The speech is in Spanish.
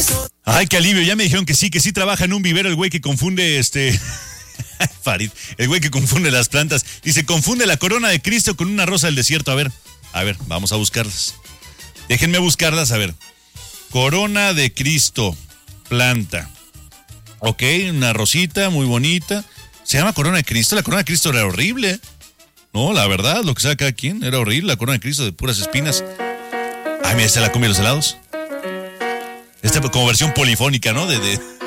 Ay, qué alivio, ya me dijeron que sí trabaja en un vivero el güey que confunde Farid, el güey que confunde las plantas. Dice, confunde la corona de Cristo con una rosa del desierto. A ver, vamos a buscarlas. Déjenme buscarlas, a ver. Corona de Cristo, planta. Ok, una rosita muy bonita. ¿Se llama corona de Cristo? La corona de Cristo era horrible. No, la verdad, lo que sabe cada quien, era horrible. La corona de Cristo de puras espinas. Ay, mira, esta la come los helados. Esta como versión polifónica, ¿no? De